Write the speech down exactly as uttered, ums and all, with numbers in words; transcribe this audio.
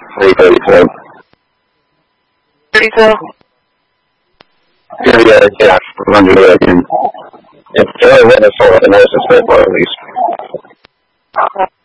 three thirty-two. thirty-two? Yeah, yeah, yeah. I'm under the again. If Joey Witness told the nurses, at least.